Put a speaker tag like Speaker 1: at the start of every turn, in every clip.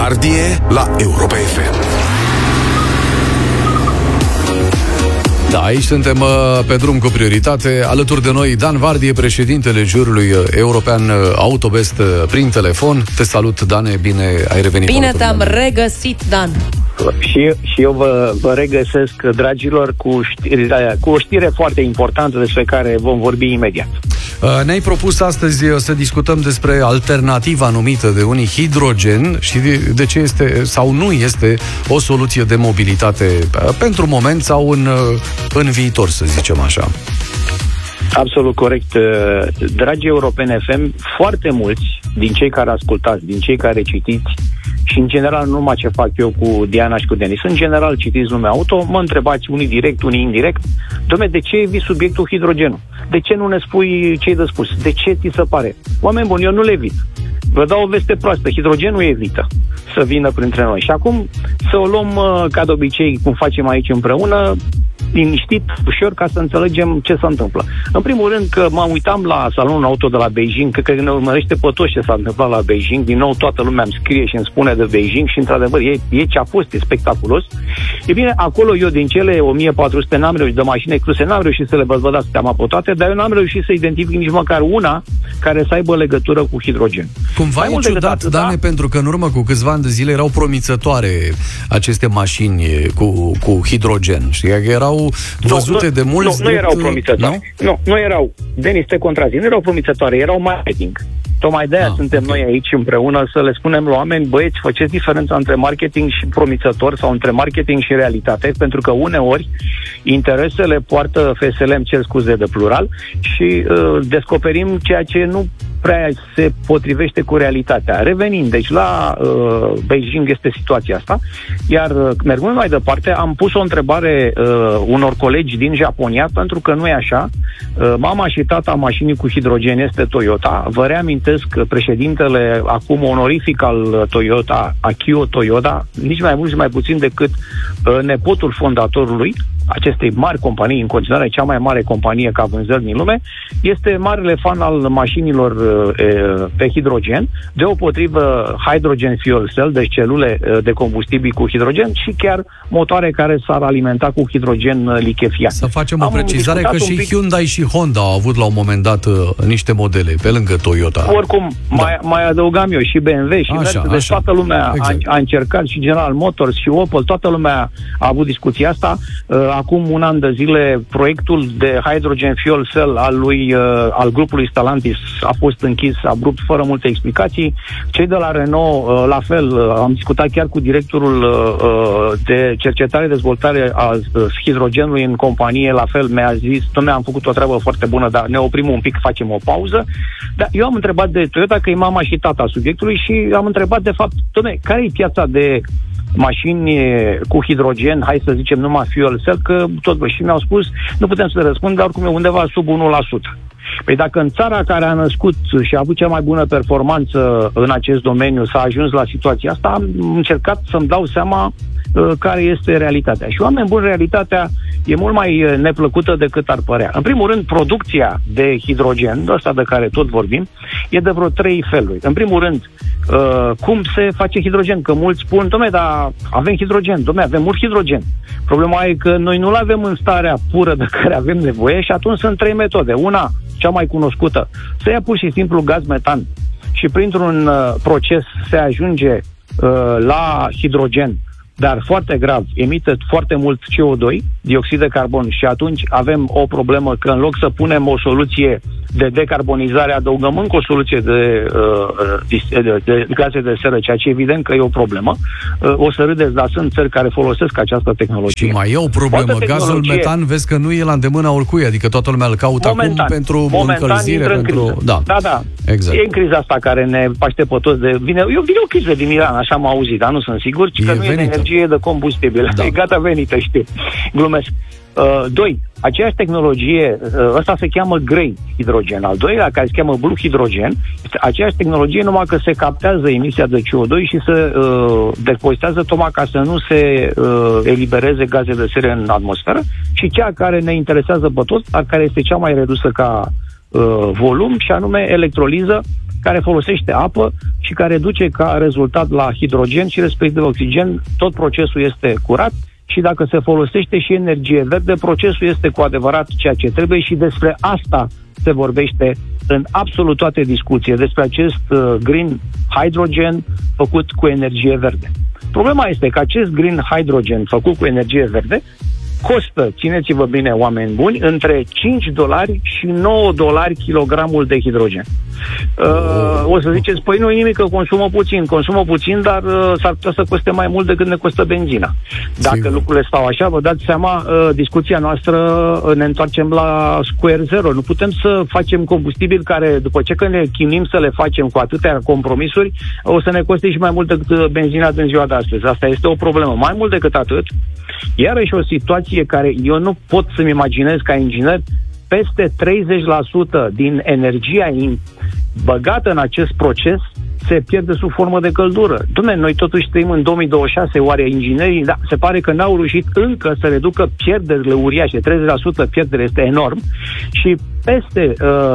Speaker 1: Vardie la Europa FM.
Speaker 2: Da, aici suntem pe drum cu prioritate. Alături de noi, Dan Vardie, președintele juriului european Autobest, prin telefon. Te salut, Dane, bine ai revenit.
Speaker 3: Bine te-am regăsit, Dan.
Speaker 4: Și eu vă regăsesc, dragilor, cu o știre foarte importantă despre care vom vorbi imediat.
Speaker 2: Ne-ai propus astăzi să discutăm despre alternativa numită de unii hidrogen și de ce este sau nu este o soluție de mobilitate pentru moment sau în viitor, să zicem așa.
Speaker 4: Absolut corect. Dragi Europeni FM, foarte mulți din cei care ascultați, din cei care citiți și în general nu numai ce fac eu cu Diana și cu Denis, în general citiți lumea auto, mă întrebați unii direct, unii indirect, dom'le, de ce evit subiectul hidrogenul? De ce nu ne spui ce-i de spus? De ce ți se pare? Oameni buni, eu nu le evit. Vă dau o veste proastă, hidrogenul evită să vină printre noi. Și acum să o luăm ca de obicei, cum facem aici împreună, liniștit, ușor, ca să înțelegem ce se întâmplă. În primul rând că mă uitam la salonul auto de la Beijing, că ne urmărește pe toți ce s-a întâmplat la Beijing. Din nou toată lumea îmi scrie și îmi spune de Beijing și într-adevăr e ce a fost, e spectaculos. E bine, acolo eu din cele 1400 n-am reușit de mașini excluse, n-am reușit să le văd seama pe toate, dar eu n-am reușit să identific nici măcar una care să aibă legătură cu hidrogen.
Speaker 2: Cumva e ciudat, Dane, pentru că în urmă cu câțiva ani de zile erau promițătoare aceste mașini cu hidrogen. Știi? Erau văzute de mulți.
Speaker 4: Nu erau promițătoare. Nu erau. Denis, te contrazic. Nu erau promițătoare, erau marketing. Tocmai de-aia suntem noi aici împreună să le spunem la oameni, băieți, faceți diferența între marketing și promițător sau între marketing și realitate, pentru că uneori interesele poartă FSL, îmi cer scuze de plural, și descoperim ceea ce nu prea se potrivește cu realitatea. Revenind, deci la Beijing este situația asta, iar mergând mai departe, am pus o întrebare unor colegi din Japonia, pentru că nu e așa. Mama și tata mașinii cu hidrogen este Toyota. Vă reamintesc că președintele acum onorific al Toyota, Akio Toyoda, nici mai mult și mai puțin decât nepotul fondatorului acestei mari companii, în continuare cea mai mare companie ca vânzări din lume, este marele fan al mașinilor pe hidrogen, deopotrivă hydrogen fuel cell, deci celule de combustibil cu hidrogen și chiar motoare care s-ar alimenta cu hidrogen lichefiat.
Speaker 2: Să facem o precizare că și Hyundai și Honda au avut la un moment dat niște modele pe lângă Toyota.
Speaker 4: Oricum, mai adăugam eu și BMW și Mercedes, deci toată lumea a încercat, și General Motors și Opel, toată lumea a avut discuția asta. Acum un an de zile, proiectul de hydrogen fuel cell al grupului Stellantis a fost închis abrupt, fără multe explicații. Cei de la Renault, la fel, am discutat chiar cu directorul de cercetare și dezvoltare a hidrogenului în companie, la fel mi-a zis, dom'le, am făcut o treabă foarte bună, dar ne oprim un pic, facem o pauză. Dar eu am întrebat de Toyota, că e mama și tata subiectului, și am întrebat de fapt, dom'le, care e piața de mașini cu hidrogen, hai să zicem numai fuel cell, că tot și mi-au spus, nu putem să răspund, dar oricum e undeva sub 1%. Păi dacă în țara care a născut și a avut cea mai bună performanță în acest domeniu s-a ajuns la situația asta, am încercat să-mi dau seama care este realitatea. Și, oameni buni, realitatea e mult mai neplăcută decât ar părea. În primul rând, producția de hidrogen, ăsta de care tot vorbim, e de vreo 3 feluri. În primul rând, cum se face hidrogen? Că mulți spun, dom'le, dar avem hidrogen, avem mult hidrogen. Problema e că noi nu-l avem în starea pură de care avem nevoie și atunci sunt 3 metode. Una, cea mai cunoscută, se ia pur și simplu gaz metan și printr-un proces se ajunge la hidrogen, dar foarte grav, emite foarte mult CO2, dioxid de carbon, și atunci avem o problemă că în loc să punem o soluție de decarbonizare, adăugăm încă o soluție de gaze de seră, ceea ce evident că e o problemă. O să râdeți, dar sunt țări care folosesc această tehnologie.
Speaker 2: Și mai e o problemă. Gazul metan, vezi că nu e la îndemâna oricui, adică toată lumea îl caută acum pentru încălzire. Pentru...
Speaker 4: Da.
Speaker 2: Exact.
Speaker 4: E în criza asta care ne paște pe toți de... Vine o criză din Iran, așa am auzit, dar nu sunt sigur, că nu e de energie, de combustibil. Da. E gata venită, știu. Glumesc. 2. Aceeași tehnologie, ăsta se cheamă grey hidrogen. Al doilea, care se cheamă blue hidrogen, este aceeași tehnologie, numai că se captează emisia de CO2 și se depozitează tocmai ca să nu se elibereze gaze de seră în atmosferă, și cea care ne interesează pe toți, care este cea mai redusă ca volum, și anume electroliză, care folosește apă și care duce ca rezultat la hidrogen și respectiv oxigen. Tot procesul este curat și dacă se folosește și energie verde, procesul este cu adevărat ceea ce trebuie și despre asta se vorbește în absolut toate discuții, despre acest green hydrogen făcut cu energie verde. Problema este că acest green hydrogen făcut cu energie verde costă, țineți-vă bine, oameni buni, între $5 și $9 kilogramul de hidrogen. O să ziceți, păi nu e nimic că consumă puțin, dar s-ar putea să coste mai mult decât ne costă benzina. Dacă
Speaker 2: Sigur.
Speaker 4: lucrurile stau așa, vă dați seama, discuția noastră ne întoarcem la square zero. Nu putem să facem combustibil care, după ce că ne chinim să le facem cu atâtea compromisuri, o să ne coste și mai mult decât benzina din ziua de astăzi. Asta este o problemă. Mai mult decât atât, iarăși o situație care eu nu pot să-mi imaginez ca inginer, peste 30% din energia băgată în acest proces se pierde sub formă de căldură. Dumnezeu, noi totuși trăim în 2026, oare inginerii, se pare că n-au reușit încă să reducă pierderile uriașe, 30% pierdere este enorm și peste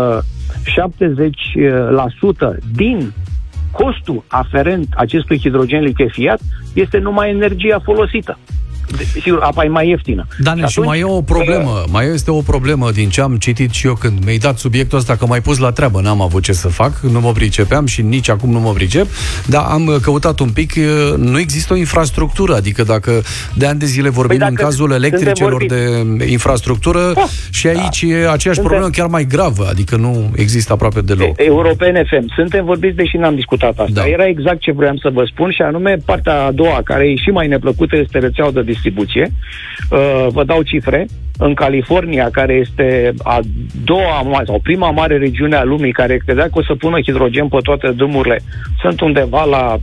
Speaker 4: 70% din costul aferent acestui hidrogen lichefiat este numai energia folosită. Sigur, apa e mai ieftină.
Speaker 2: Dane, și mai e o problemă. Mai este o problemă din ce am citit și eu când mi-ai dat subiectul ăsta, că m-ai pus la treabă, n-am avut ce să fac, nu mă pricepeam și nici acum nu mă pricep, dar am căutat un pic, nu există o infrastructură, adică dacă de ani de zile vorbim în cazul electricelor de infrastructură și aici e aceeași problemă chiar mai gravă, adică nu există aproape deloc.
Speaker 4: European FM, suntem vorbiți, deși n-am discutat asta. Da. Era exact ce vreau să vă spun și anume partea a doua, care e și mai neplăcută, este rețeaua de distribuție. Vă dau cifre. În California, care este a doua sau prima mare regiune a lumii care credea că o să pună hidrogen pe toate drumurile, sunt undeva la 30-40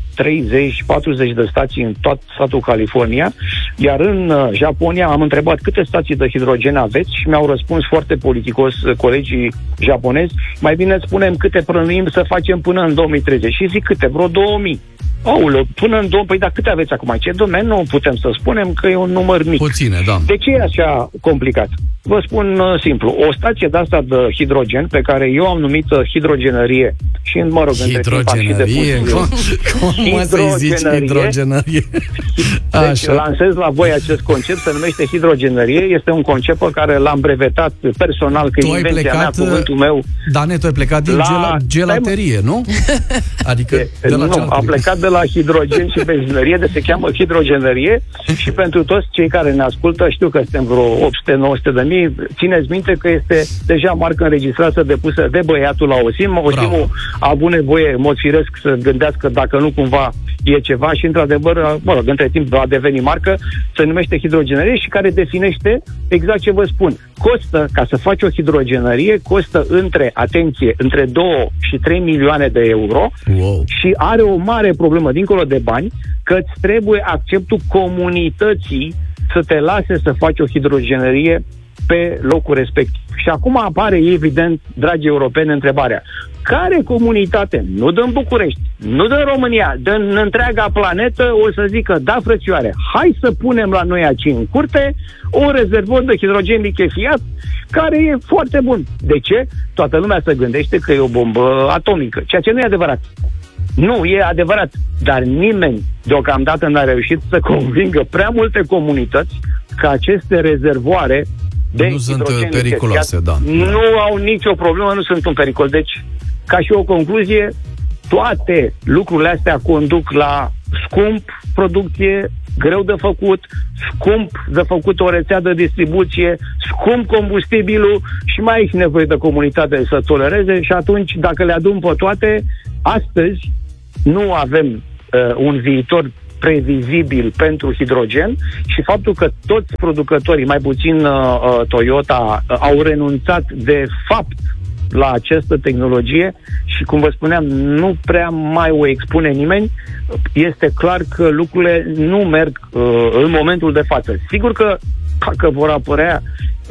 Speaker 4: de stații în tot statul California, iar în Japonia am întrebat câte stații de hidrogen aveți și mi-au răspuns foarte politicos colegii japonezi, mai bine spunem câte plănuim să facem până în 2030 și zic câte, vreo 2000. Aoleu, până în 2000, păi dar câte aveți acum? Ce domeni? Nu putem să spunem că e un număr mic.
Speaker 2: Puține, da.
Speaker 4: De ce e așa complicat? Vă spun simplu. O stație de asta de hidrogen, pe care eu am numit hidrogenărie și, mă rog,
Speaker 2: hidrogenărie? Cum să-i zici hidrogenărie?
Speaker 4: Deci lansez la voi acest concept, se numește hidrogenărie. Este un concept pe care l-am brevetat personal, că e invenția mea, cuvântul meu.
Speaker 2: Dane, tu ai plecat din gelaterie, nu? Adică
Speaker 4: am plecat de la hidrogen și benzinărie, de se cheamă hidrogenărie și pentru toți cei care ne ascultă, știu că suntem vreo 800-900 de mii, țineți minte că este deja marcă înregistrată depusă de băiatul la OSIM. OSIM-ul a avut nevoie, în mod firesc, să gândească dacă nu cumva e ceva și, într-adevăr, mă rog, între timp va deveni marcă, se numește hidrogenărie și care definește exact ce vă spun. Costă, ca să faci o hidrogenărie, costă între 2 și 3 milioane de euro.
Speaker 2: Wow. Și
Speaker 4: are o mare problemă, dincolo de bani, că îți trebuie acceptul comunității să te lase să faci o hidrogenărie pe locul respectiv. Și acum apare, evident, dragi europeni, întrebarea. Care comunitate, nu dă în București, nu dă în România, dă în întreaga planetă, o să zică, da, frățioare, hai să punem la noi aici în curte un rezervor de hidrogen lichefiat care e foarte bun. De ce? Toată lumea se gândește că e o bombă atomică, ceea ce nu e adevărat. Nu, e adevărat, dar nimeni deocamdată n-a reușit să convingă prea multe comunități că aceste rezervoare de
Speaker 2: nu sunt periculoase, da.
Speaker 4: Nu au nicio problemă, nu sunt un pericol. Deci, ca și o concluzie, toate lucrurile astea conduc la scump producție, greu de făcut, scump de făcut o rețea de distribuție, scump combustibilul și mai ai și nevoie de comunitate să tolereze și atunci, dacă le adun pe toate, astăzi nu avem un viitor previzibil pentru hidrogen și faptul că toți producătorii, mai puțin Toyota, au renunțat de fapt la această tehnologie și, cum vă spuneam, nu prea mai o expune nimeni, este clar că lucrurile nu merg în momentul de față. Sigur că dacă vor apărea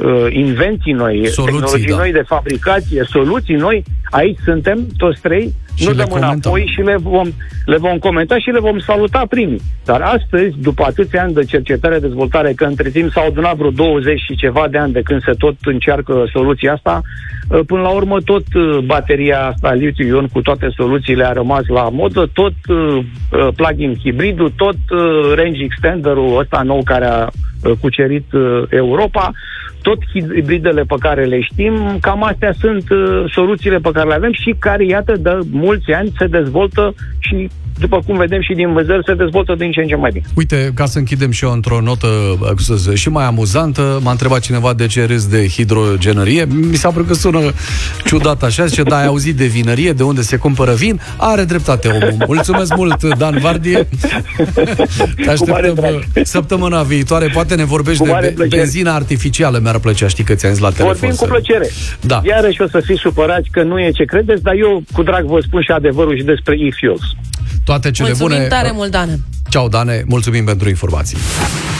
Speaker 4: invenții noi, tehnologii noi de fabricație, soluții noi, aici suntem toți trei, și nu dăm înapoi și le vom comenta și le vom saluta primii. Dar astăzi, după atâția ani de cercetare, dezvoltare, că între timp s-au adunat vreo 20 și ceva de ani de când se tot încearcă soluția asta, până la urmă tot bateria asta litiu-ion cu toate soluțiile a rămas la modă, tot plug-in hibridul, tot range extenderul ăsta nou care a cucerit Europa, tot hibridele pe care le știm, cam astea sunt soluțiile pe care le avem și care, iată, de mulți ani se dezvoltă și, după cum vedem și din vânzări, se dezvoltă din ce în ce mai bine.
Speaker 2: Uite, ca să închidem și eu într-o notă și mai amuzantă, m-a întrebat cineva de ce râs de hidrogenărie. Mi s-a părut că sună ciudat așa, zice, da, ai auzit de vinărie, de unde se cumpără vin? Are dreptate omul. Mulțumesc mult, Dan Vardie. Te așteptăm săptămâna viitoare. Poate ne vorbești de benzina artificială. Mi-ar plăcea, știi că ți-am zis la telefon.
Speaker 4: Vorbim cu plăcere.
Speaker 2: Da.
Speaker 4: Iarăși o să fiți supărați că nu e ce credeți, dar eu cu drag vă spun și adevărul și despre e-fuels.
Speaker 2: Toate cele bune.
Speaker 3: Mulțumim tare mult, Dane.
Speaker 2: Ceau, Dane. Mulțumim pentru informații.